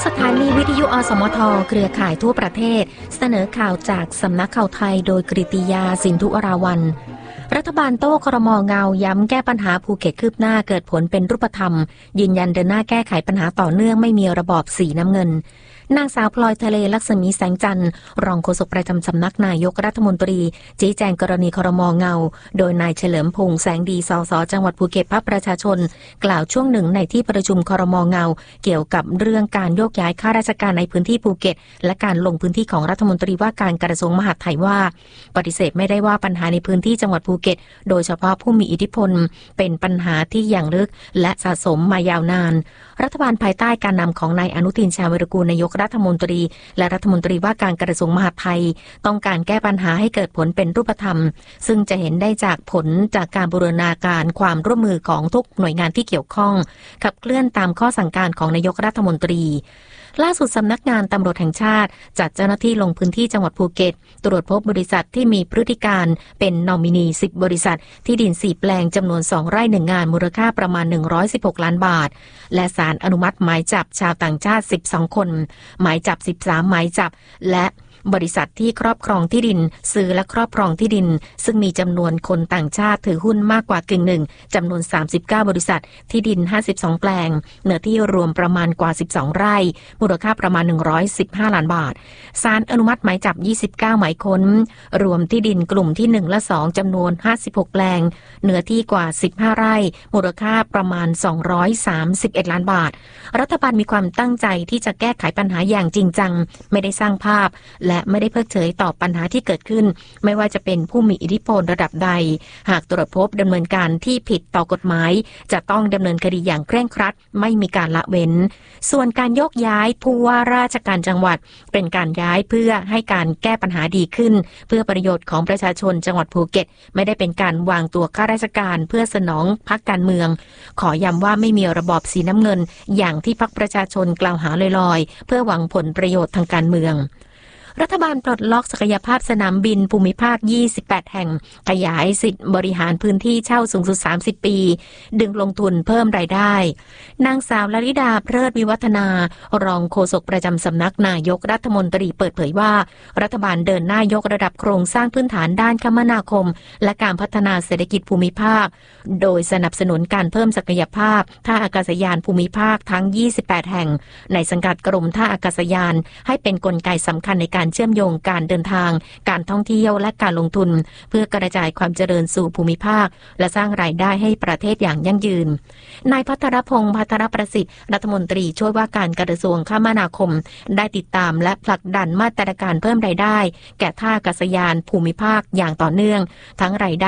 สถานีวิทยุอสมทเครือข่ายทั่วประเทศเสนอข่าวจากสำนักข่าวไทยโดยกฤติยาสินธุวราวัลย์รัฐบาลโต้ครม.เงาย้ำแก้ปัญหาภูเก็ตคืบหน้าเกิดผลเป็นรูปธรรมยืนยันเดินหน้าแก้ไขปัญหาต่อเนื่องไม่มีระบอบสีน้ำเงินนางสาวพลอยทะเลลักษมีแสงจันทร์รองโฆษกประจำสำนักนายกรัฐมนตรีชี้แจงกรณีครม.เงาโดยนายเฉลิมพงษ์แสงดีสสจังหวัดภูเก็ตพรรคประชาชนกล่าวช่วงหนึ่งในที่ประชุมครม.เงาเกี่ยวกับเรื่องการโยกย้ายข้าราชการในพื้นที่ภูเก็ตและการลงพื้นที่ของรัฐมนตรีว่าการกระทรวงมหาดไทยว่าปฏิเสธไม่ได้ว่าปัญหาในพื้นที่จังหวัดภูเก็ตโดยเฉพาะผู้มีอิทธิพลเป็นปัญหาที่อย่างลึกและสะสมมายาวนานรัฐบาลภายใต้การนำของนายอนุทินชาญวิรากูลนายกรัฐมนตรีและรัฐมนตรีว่าการกระทรวงมหาดไทยต้องการแก้ปัญหาให้เกิดผลเป็นรูปธรรมซึ่งจะเห็นได้จากผลจากการบูรณาการความร่วมมือของทุกหน่วยงานที่เกี่ยวข้องขับเคลื่อนตามข้อสั่งการของนายกรัฐมนตรีล่าสุดสำนักงานตำรวจแห่งชาติจัดเจ้าหน้าที่ลงพื้นที่จังหวัดภูเก็ตตรวจพบบริษัทที่มีพฤติการเป็นนอมินี10บริษัทที่ดิน4แปลงจำนวน2ไร่1งานมูลค่าประมาณ116ล้านบาทและศาลอนุมัติหมายจับชาวต่างชาติ12คนหมายจับ13หมายจับและบริษัทที่ครอบครองที่ดินซื้อและครอบครองที่ดินซึ่งมีจำนวนคนต่างชาติถือหุ้นมากกว่ากึ่งหนึ่งจำนวน39บริษัทที่ดิน52แปลงเนื้อที่รวมประมาณกว่า12ไร่มูลค่าประมาณ115ล้านบาทศาลอนุมัติหมายจับ29หมายค้นรวมที่ดินกลุ่มที่1และ2จำนวน56แปลงเนื้อที่กว่า15ไร่มูลค่าประมาณ231ล้านบาทรัฐบาลมีความตั้งใจที่จะแก้ไขปัญหาอย่างจริงจังไม่ได้สร้างภาพและไม่ได้เพิกเฉยต่อปัญหาที่เกิดขึ้นไม่ว่าจะเป็นผู้มีอิทธิพลระดับใดหากตรวจพบดำเนินการที่ผิดต่อกฎหมายจะต้องดำเนินคดีอย่างเคร่งครัดไม่มีการละเว้นส่วนการโยกย้ายผู้ว่าราชการจังหวัดเป็นการย้ายเพื่อให้การแก้ปัญหาดีขึ้นเพื่อประโยชน์ของประชาชนจังหวัดภูเก็ตไม่ได้เป็นการวางตัวข้าราชการเพื่อสนองพรรคการเมืองขอย้ำว่าไม่มีระบอบสีน้ำเงินอย่างที่พรรคประชาชนกล่าวหาลอยๆเพื่อหวังผลประโยชน์ทางการเมืองรัฐบาลปลดล็อกศักยภาพสนามบินภูมิภาค28แห่งขยายสิทธิบริหารพื้นที่เช่าสูงสุด30ปีดึงลงทุนเพิ่มรายได้นางสาวลลิดาเพลิดวิวัฒนารองโฆษกประจำสำนักนายกรัฐมนตรีเปิดเผยว่ารัฐบาลเดินหน้ายกระดับโครงสร้างพื้นฐานด้านคมนาคมและการพัฒนาเศรษฐกิจภูมิภาคโดยสนับสนุนการเพิ่มศักยภาพท่าอากาศยานภูมิภาคทั้ง28แห่งในสังกัดกรมท่าอากาศยานให้เป็นกลไกสำคัญในการเชื่อมโยงการเดินทางการท่องเที่ยวและการลงทุนเพื่อกระจายความเจริญสู่ภูมิภาคและสร้างรายได้ให้ประเทศอย่างยั่งยืนนายภัทรพงษ์ภัทรประสิทธิ์รัฐมนตรีช่วยว่าการกระทรวงคมนาคมได้ติดตามและผลักดันมาตรการเพิ่มรายได้แก่ท่าอากาศยานภูมิภาคอย่างต่อเนื่องทั้งรายได้